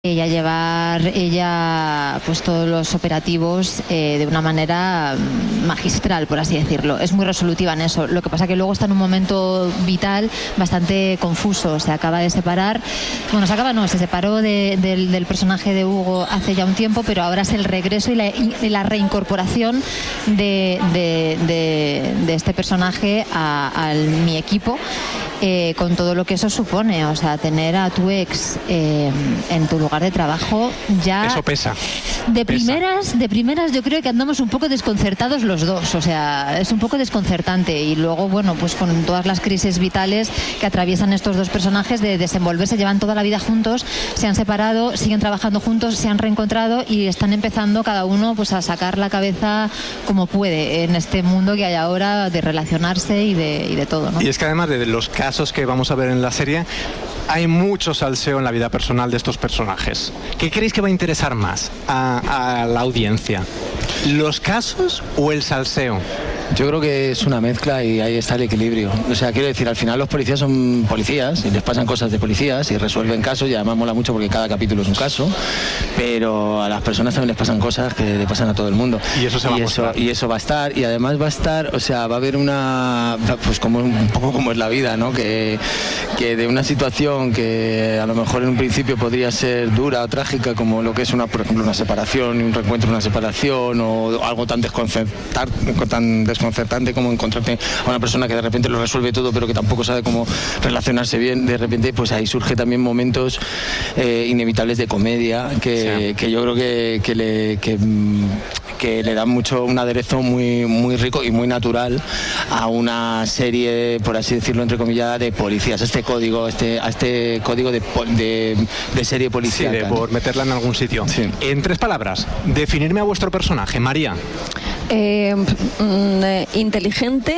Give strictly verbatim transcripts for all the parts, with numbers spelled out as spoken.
y a llevar ella pues todos los operativos eh, de una manera magistral, por así decirlo. Es muy resolutiva en eso. Lo que pasa que luego está en un momento vital bastante confuso. Se acaba de separar, bueno, se acaba no, se separó de, de, del personaje de Hugo hace ya un tiempo, pero ahora es el regreso y la, y la reincorporación de, de, de, de este personaje a, a mi equipo. Eh, con todo lo que eso supone, o sea, tener a tu ex eh, en tu lugar de trabajo ya... Eso pesa. De pesa. primeras, de primeras yo creo que andamos un poco desconcertados los dos, o sea, es un poco desconcertante y luego, bueno, pues con todas las crisis vitales que atraviesan estos dos personajes de desenvolverse, llevan toda la vida juntos, se han separado, siguen trabajando juntos, se han reencontrado y están empezando cada uno pues a sacar la cabeza como puede en este mundo que hay ahora de relacionarse y de, y de todo, ¿no? Y es que además de los casos que vamos a ver en la serie, hay mucho salseo en la vida personal de estos personajes. ¿Qué creéis que va a interesar más a, a la audiencia? ¿Los casos o el salseo? Yo creo que es una mezcla y ahí está el equilibrio. O sea, quiero decir, al final los policías son policías y les pasan cosas de policías y resuelven casos y además mola mucho porque cada capítulo es un caso, pero a las personas también les pasan cosas que le pasan a todo el mundo. Y eso se va y a eso, mostrar. y eso va a estar, y además va a estar, o sea, va a haber una, pues como un poco como es la vida, ¿no? Que, que de una situación que a lo mejor en un principio podría ser dura o trágica, como lo que es una, por ejemplo, una separación, un reencuentro, una separación o algo tan desconcertar, tan desconcertante como encontrarte a una persona que de repente lo resuelve todo pero que tampoco sabe cómo relacionarse bien, de repente pues ahí surge también momentos eh, inevitables de comedia que, sí. que yo creo que, que, le, que, que le dan mucho un aderezo muy, muy rico y muy natural a una serie, por así decirlo, entre comillas, de policías, a este código, este, a este código de, de, de serie policíaca. Sí, de por meterla en algún sitio. Sí. En tres palabras, definirme a vuestro personaje, María. Eh, mm, inteligente,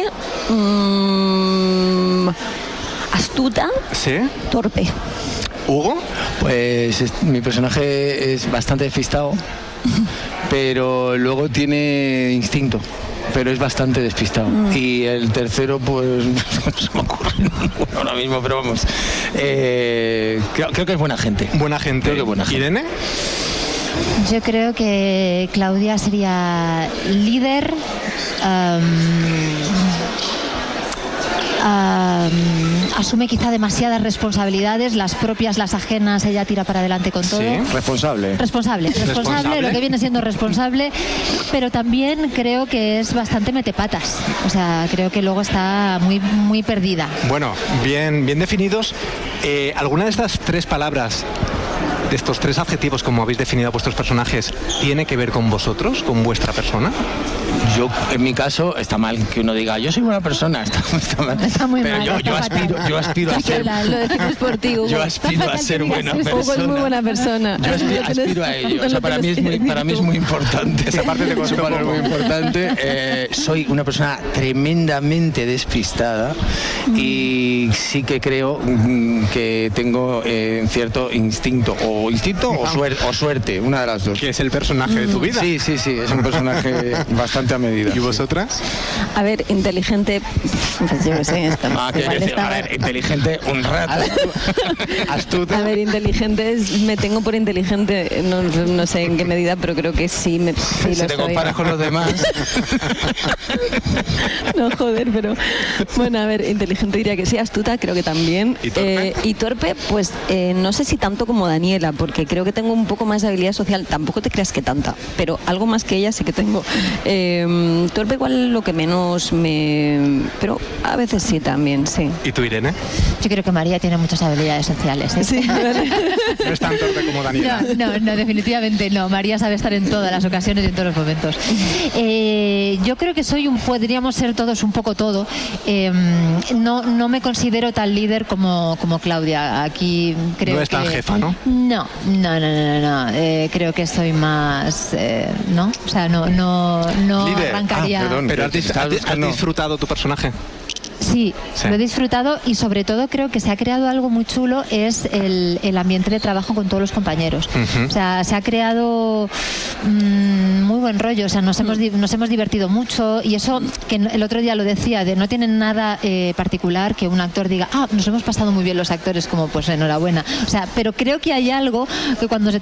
mm, astuta, ¿sí? Torpe. ¿Hugo? Pues es, mi personaje es bastante despistado, pero luego tiene instinto, pero es bastante despistado. Mm. Y el tercero, pues no se me ocurre bueno, ahora mismo, pero vamos. Eh, creo, creo que es buena gente. Buena gente. Creo que buena gente. ¿Irene? Yo creo que Claudia sería líder, um, um, asume quizá demasiadas responsabilidades, las propias, las ajenas, ella tira para adelante con todo. Sí, responsable. Responsable, responsable, responsable, lo que viene siendo responsable, pero también creo que es bastante metepatas, o sea, creo que luego está muy, muy perdida. Bueno, bien, bien definidos. Eh, ¿Alguna de estas tres palabras, de estos tres adjetivos, como habéis definido a vuestros personajes, tiene que ver con vosotros, con vuestra persona? Yo, en mi caso, está mal que uno diga, yo soy buena persona, está, está mal. Está muy pero mal, yo, está yo, aspiro, yo aspiro a ser... Lo decimos por ti, Hugo. Yo aspiro a ser buena persona. Hugo es muy buena persona. Yo aspiro, aspiro a ello. O sea, para mí es muy, para mí es muy importante. Esa parte de consumo es muy importante. Eh, soy una persona tremendamente despistada y sí que creo que tengo eh, cierto instinto, o instinto o suerte, o suerte, una de las dos. ¿Que es el personaje de tu vida? Sí, sí, sí, es un personaje bastante a medida. ¿Y vosotras? A ver, inteligente, pues yo qué sé. Esto, ah, que vale, decir, a ver, inteligente un rato. Astuta. A ver, inteligente, es, me tengo por inteligente, no, no sé en qué medida, pero creo que sí, me, sí si lo te soy. comparas con los demás. No, joder, pero bueno, a ver, inteligente diría que sí, astuta creo que también. ¿Y torpe? Eh, y torpe, pues eh, no sé si tanto como Daniela, porque creo que tengo un poco más de habilidad social, tampoco te creas que tanta, pero algo más que ella sí que tengo. Eh, torpe igual lo que menos me... pero a veces sí también, sí. ¿Y tú, Irene? Yo creo que María tiene muchas habilidades sociales, ¿eh? Sí, vale. No es tan torpe como Daniela. No, no, no, definitivamente no. María sabe estar en todas las ocasiones y en todos los momentos. Eh, yo creo que soy un, podríamos ser todos un poco todo. Eh, no, no me considero tan líder como, como Claudia. Aquí creo no es tan que, jefa, ¿no? No, no, no, no, no. Eh, creo que soy más, eh, ¿no? O sea, no, no, no líder. arrancaría. Ah, perdón, pero has, has, has disfrutado tu personaje. Sí, sí, lo he disfrutado y sobre todo creo que se ha creado algo muy chulo, es el, el ambiente de trabajo con todos los compañeros. Uh-huh. O sea, se ha creado mmm, muy buen rollo, o sea, nos hemos, nos hemos divertido mucho y eso, que el otro día lo decía, de no tienen nada eh, particular que un actor diga, ah, nos hemos pasado muy bien los actores, como pues enhorabuena. O sea, pero creo que hay algo que cuando se